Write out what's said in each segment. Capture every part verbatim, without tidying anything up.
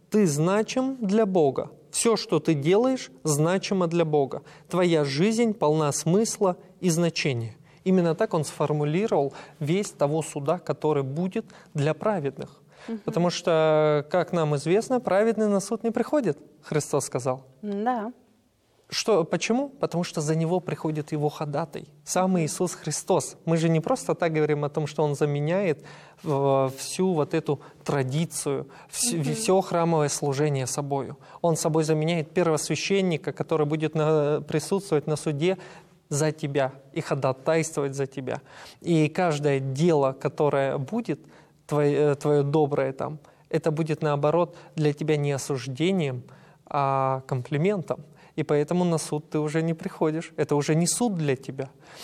ты значим для Бога. Все, что ты делаешь, значимо для Бога. Твоя жизнь полна смысла и значения. Именно так он сформулировал весь того суда, который будет для праведных. Угу. Потому что, как нам известно, праведный на суд не приходит, Христос сказал. Да. Что, почему? Потому что за него приходит его ходатай, сам Иисус Христос. Мы же не просто так говорим о том, что Он заменяет э, всю вот эту традицию, все, mm-hmm. все храмовое служение собою. Он собой заменяет первосвященника, который будет на, присутствовать на суде за тебя и ходатайствовать за тебя. И каждое дело, которое будет, твое, твое доброе там, это будет наоборот для тебя не осуждением, а комплиментом. И поэтому на суд ты уже не приходишь. Это уже не суд для тебя.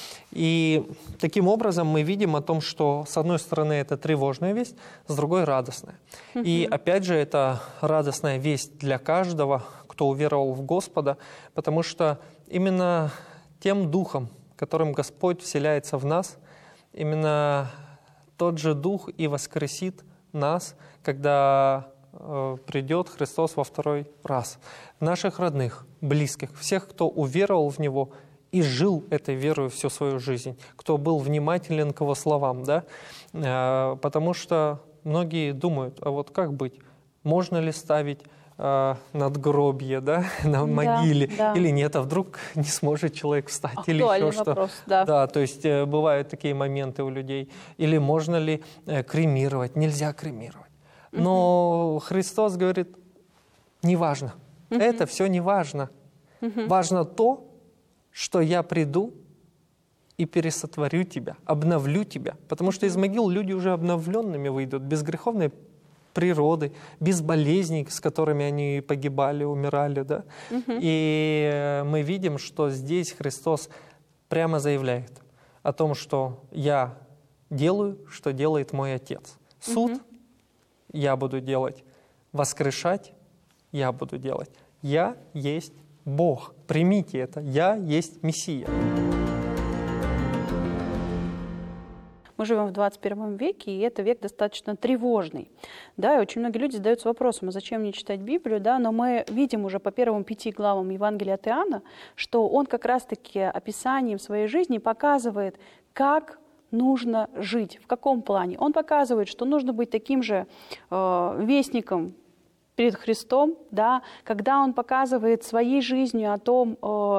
И таким образом мы видим о том, что с одной стороны это тревожная весть, с другой радостная. Mm-hmm. И опять же это радостная весть для каждого, кто уверовал в Господа, потому что именно тем духом, которым Господь вселяется в нас, именно тот же дух и воскресит нас, когда придет Христос во второй раз. Наших родных, близких, всех, кто уверовал в Него и жил этой верой всю свою жизнь, кто был внимателен к Его словам, да? Потому что многие думают, а вот как быть? Можно ли ставить надгробье, да, на да, могиле, да. или нет, а вдруг не сможет человек встать, Актуальный или еще вопрос, что. Да. да, то есть бывают такие моменты у людей. Или можно ли кремировать? Нельзя кремировать. Но Христос говорит, неважно, uh-huh. это все не важно. Uh-huh. Важно то, что я приду и пересотворю тебя, обновлю тебя. Потому что из могил люди уже обновленными выйдут, без греховной природы, без болезней, с которыми они погибали, умирали. Да? Uh-huh. И мы видим, что здесь Христос прямо заявляет о том, что я делаю, что делает мой Отец. Суд uh-huh. я буду делать, воскрешать я буду делать. Я есть Бог. Примите это. Я есть Мессия. Мы живем в двадцать первом веке, и это век достаточно тревожный. Да, и очень многие люди задаются вопросом, а зачем мне читать Библию, да, но мы видим уже по первым пяти главам Евангелия от Иоанна, что он как раз-таки описанием своей жизни показывает, как нужно жить, в каком плане. Он показывает, что нужно быть таким же э, вестником перед Христом, да, когда он показывает своей жизнью о том, э,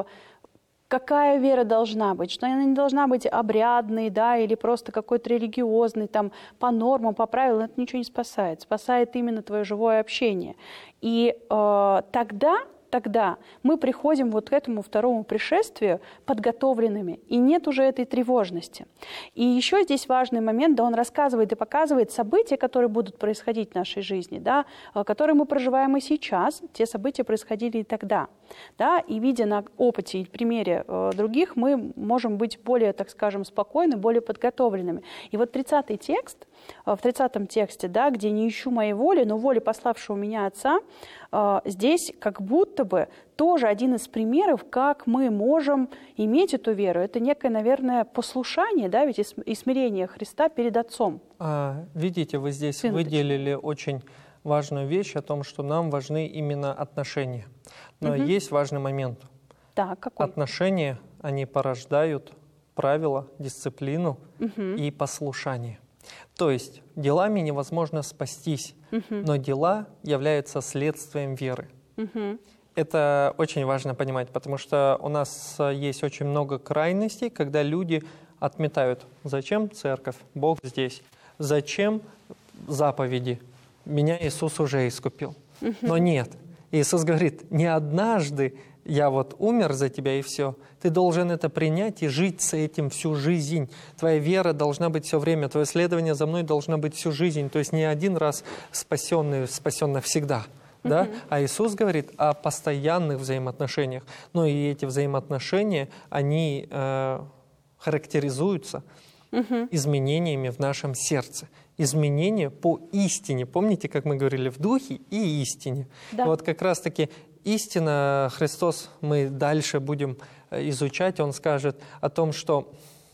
какая вера должна быть, что она не должна быть обрядной, да, или просто какой-то религиозной, там, по нормам, по правилам, это ничего не спасает. Спасает именно твое живое общение. И э, тогда... Тогда мы приходим вот к этому второму пришествию подготовленными, и нет уже этой тревожности. И еще здесь важный момент, да, он рассказывает и показывает события, которые будут происходить в нашей жизни, да, которые мы проживаем и сейчас, те события происходили и тогда. Да, и видя на опыте и примере э, других, мы можем быть более, так скажем, спокойны, более подготовленными. И вот тридцатый текст, э, в тридцатом тексте, да, где «не ищу моей воли, но воли пославшего меня Отца», э, здесь как будто бы тоже один из примеров, как мы можем иметь эту веру. Это некое, наверное, послушание, да, ведь и смирение Христа перед Отцом. А, видите, вы здесь Сын выделили точно. очень важную вещь о том, что нам важны именно отношения. Но угу. есть важный момент. Да, какой? Отношения, они порождают правила, дисциплину угу. и послушание. То есть делами невозможно спастись, угу. но дела являются следствием веры. Угу. Это очень важно понимать, потому что у нас есть очень много крайностей, когда люди отметают, зачем церковь, Бог здесь, зачем заповеди, меня Иисус уже искупил. Угу. Но нет, Иисус говорит, не однажды я вот умер за тебя и все. Ты должен это принять и жить с этим всю жизнь. Твоя вера должна быть все время, твое следование за мной должно быть всю жизнь. То есть не один раз спасенный, спасен навсегда. Да? Uh-huh. А Иисус говорит о постоянных взаимоотношениях. Но и эти взаимоотношения, они э, характеризуются uh-huh. изменениями в нашем сердце. Изменения по истине. Помните, как мы говорили, в духе и истине. Да. Вот как раз-таки истина, Христос, мы дальше будем изучать, Он скажет о том, что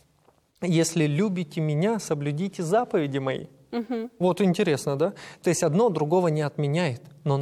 если любите Меня, соблюдите заповеди Мои. Угу. Вот интересно, да? То есть одно другого не отменяет, но